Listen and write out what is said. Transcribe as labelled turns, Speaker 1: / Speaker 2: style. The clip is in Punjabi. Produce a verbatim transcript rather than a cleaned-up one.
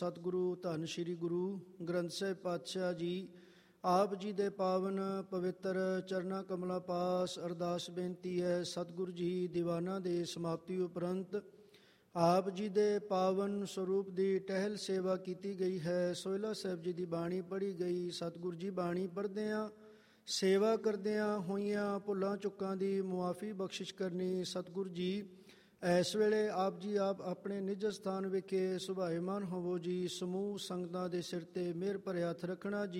Speaker 1: ਸਤਿਗੁਰੂ ਧੰਨ ਸ਼੍ਰੀ ਗੁਰੂ ਗ੍ਰੰਥ ਸਾਹਿਬ ਪਾਤਸ਼ਾਹ ਜੀ ਆਪ ਜੀ ਦੇ ਪਾਵਨ ਪਵਿੱਤਰ ਚਰਨਾਂ ਕਮਲਾਂ ਪਾਸ ਅਰਦਾਸ ਬੇਨਤੀ ਹੈ। ਸਤਿਗੁਰੂ ਜੀ ਦੀਵਾਨਾਂ ਦੇ ਸਮਾਪਤੀ ਉਪਰੰਤ ਆਪ ਜੀ ਦੇ ਪਾਵਨ ਸਰੂਪ ਦੀ ਟਹਿਲ ਸੇਵਾ ਕੀਤੀ ਗਈ ਹੈ। ਸੋਹਿਲਾ ਸਾਹਿਬ ਜੀ ਦੀ ਬਾਣੀ ਪੜ੍ਹੀ ਗਈ। ਸਤਿਗੁਰੂ ਜੀ ਬਾਣੀ ਪੜ੍ਹਦਿਆਂ ਸੇਵਾ ਕਰਦਿਆਂ ਹੋਈਆਂ ਭੁੱਲਾਂ ਚੁੱਕਾਂ ਦੀ ਮੁਆਫੀ ਬਖਸ਼ਿਸ਼ ਕਰਨੀ। ਸਤਿਗੁਰੂ ਜੀ ਇਸ ਵੇਲੇ ਆਪ ਜੀ ਆਪ ਆਪਣੇ ਨਿੱਜ ਸਥਾਨ ਵਿਖੇ ਸੁਭਾਇਮਾਨ ਹੋਵੋ ਜੀ। ਸਮੂਹ ਸੰਗਤਾਂ ਦੇ ਸਿਰ ਤੇ ਮਿਹਰ ਭਰਿਆ ਹੱਥ ਰੱਖਣਾ ਜੀ।